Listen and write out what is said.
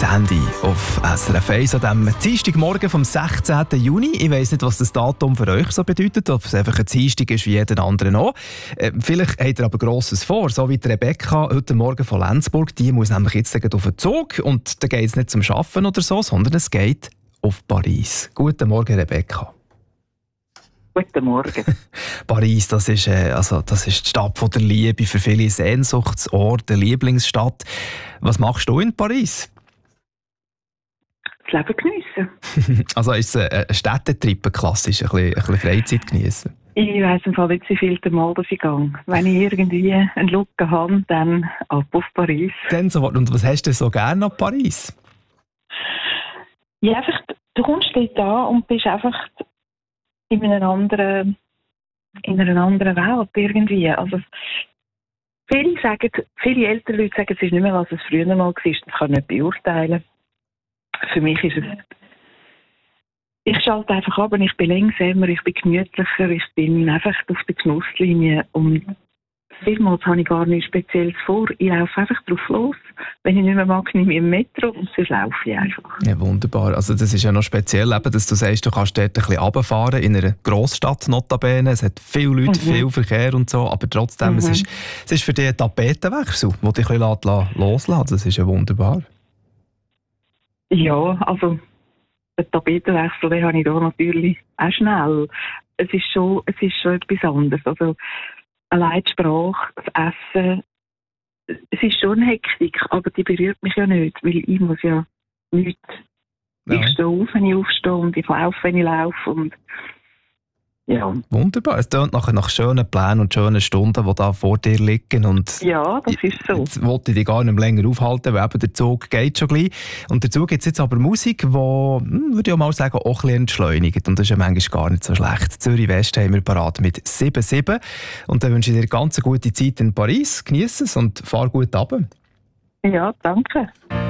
Das Handy auf SRF 1 an diesem Dienstagmorgen vom 16. Juni. Ich weiss nicht, was das Datum für euch so bedeutet, ob es einfach ein Dienstag ist wie jeden anderen auch. Vielleicht habt ihr aber Grosses vor, so wie die Rebecca heute Morgen von Lenzburg. Die muss nämlich jetzt auf den Zug und da geht es nicht zum Arbeiten oder so, sondern es geht auf Paris. Guten Morgen, Rebecca. Guten Morgen. Paris, das ist die Stadt von der Liebe, für viele Sehnsuchtsort, eine Lieblingsstadt. Was machst du in Paris? Das Leben geniessen. Also ist es ein Städtetrip, klassisch, ein bisschen Freizeit geniessen? Ich weiss im Fall nicht, wie viel Mal das ich gehe. Wenn ich irgendwie einen Look habe, dann ab auf Paris. Und was hast du so gerne an Paris? Ja, einfach, du kommst dort an und bist einfach in einer anderen Welt irgendwie. Also, viele ältere Leute sagen, es ist nicht mehr, was es früher mal war. Das kann ich nicht beurteilen. Für mich ist es, ich schalte einfach ab und ich bin langsamer, ich bin gemütlicher, ich bin einfach auf der Genusslinie und vielmals habe ich gar nichts Spezielles vor. Ich laufe einfach drauf los. Wenn ich nicht mehr mag, nehme ich im Metro und sonst laufe ich einfach. Ja, wunderbar. Also das ist ja noch speziell, eben, dass du sagst, du kannst dort ein bisschen runterfahren, in einer Grossstadt notabene. Es hat viele Leute, viel Verkehr und so, aber trotzdem, es ist für dich ein Tapetenwechsel, den dich ein bisschen loslassen. Das ist ja wunderbar. Ja, also den Tapetenwechsel, den habe ich da natürlich auch schnell. Es ist schon etwas anderes. Also allein die Sprache, das Essen, es ist schon Hektik, aber die berührt mich ja nicht, weil ich muss ja nichts. Ja. Ich stehe auf, wenn ich aufstehe und ich laufe, wenn ich laufe und ja. Wunderbar. Es klingt nach schönen Plänen und schönen Stunden, die da vor dir liegen. Und ja, das ist so. Jetzt wollte ich dich gar nicht länger aufhalten, weil eben der Zug geht schon gleich. Und dazu gibt es jetzt aber Musik, die, würde ich mal sagen, auch ein bisschen entschleunigt. Und das ist ja manchmal gar nicht so schlecht. Zürich West haben wir parat mit 7-7. Und dann wünsche ich dir ganz eine gute Zeit in Paris. Genieße es und fahr gut runter. Ja, danke.